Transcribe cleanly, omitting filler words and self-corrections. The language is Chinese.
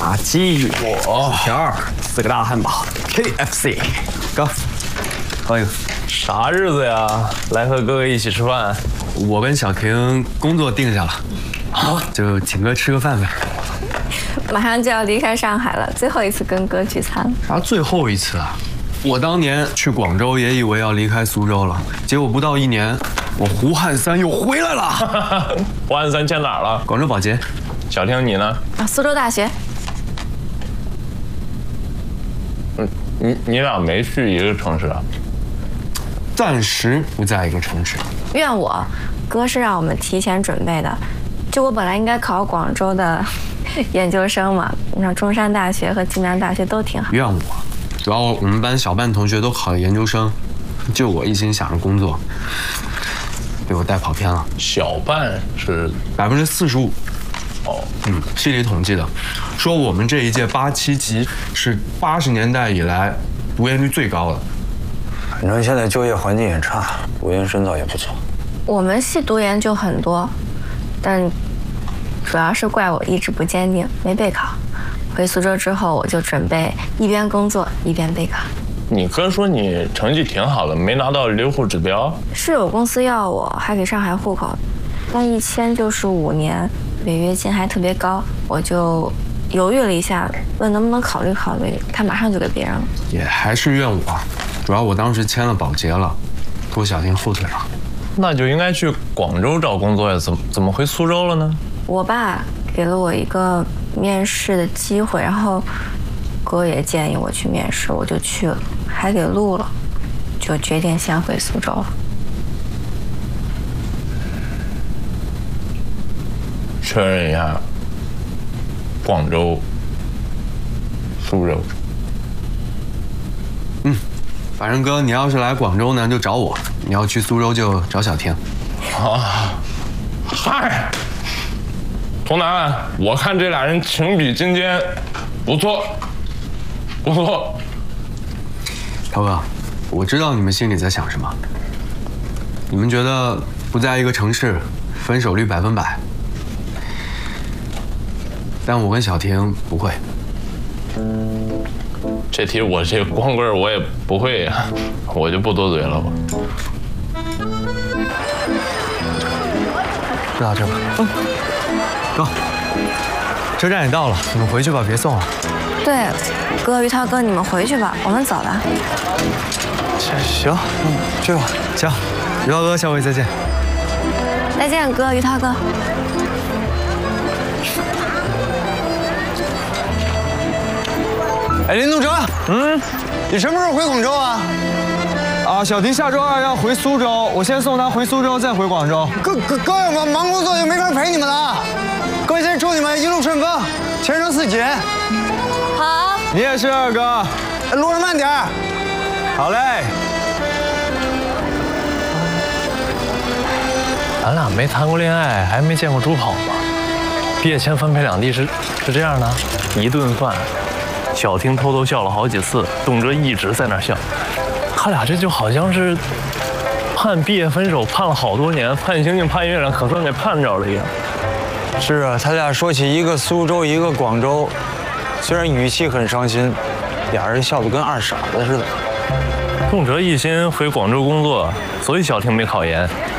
炸鸡、薯条，4个大汉堡 ，KFC， 哥，喝一个。 啥日子呀？来和哥哥一起吃饭？ 我跟小婷工作定下了，好，就请哥吃个饭呗。 马上就要离开上海了，最后一次跟哥聚餐。 啥最后一次啊？我当年去广州也以为要离开苏州了，结果不到1年，我胡汉三又回来了。 胡汉三迁哪儿了？ 广州保洁。 小婷你呢？ 苏州大学。 你俩没去一个城市啊？ 暂时不在一个城市。 怨我，哥是让我们提前准备的。就我本来应该考广州的研究生嘛，那中山大学和暨南大学都挺好。 怨我，主要我们班小半同学都考了研究生，就我一心想着工作，被我带跑偏了。 小半是 45%。 哦， 系里统计的，说我们这一届87级是80年代以来读研率最高的。 反正现在就业环境也差，读研深造也不错。 我们系读研就很多，但主要是怪我意志不坚定，没备考。回苏州之后，我就准备一边工作一边备考。 你哥说你成绩挺好的，没拿到留户指标？ 是有公司要我，还给上海户口，但一签就是5年，违约金还特别高，我就犹豫了一下，问能不能考虑考虑，他马上就给别人了。 也还是怨我，主要我当时签了保洁了，拖小婷后腿了。 那就应该去广州找工作呀，怎么回苏州了呢？ 我爸给了我一个面试的机会，然后哥也建议我去面试，我就去了，还给录了，就决定先回苏州了。 确认一下，广州、苏州。 反正哥，你要是来广州呢，就找我；你要去苏州，就找小婷。 啊，嗨，童楠，我看这俩人情比金坚，不错，不错。 涛哥，我知道你们心里在想什么。你们觉得不在一个城市，分手率100%，但我跟小婷不会。 这题我这光棍我也不会呀，我就不多嘴了吧。 就到这吧。哥，车站也到了，你们回去吧，别送了。 对，哥，于涛哥，你们回去吧，我们走了。 行，去吧。行，于涛哥，下回再见。 再见，哥，于涛哥。 哎，林东哲，你什么时候回广州啊？ 小婷下周2要回苏州，我先送她回苏州，再回广州。 哥有忙工作就没法陪你们了。哥先祝你们一路顺风，前程似锦。 好， 你也是，哥。 路上慢点。 好嘞。 咱俩没谈过恋爱，还没见过猪跑吗？毕业前分配2地是这样的，一顿饭，小婷偷偷笑了好几次，董哲一直在那笑。他俩这就好像是判毕业分手判了好多年，盼星星盼月亮，可算给盼着了一样。 是啊，他俩说起一个苏州，一个广州，虽然语气很伤心，俩人笑得跟2傻子似的。 董哲一心回广州工作，所以小婷没考研。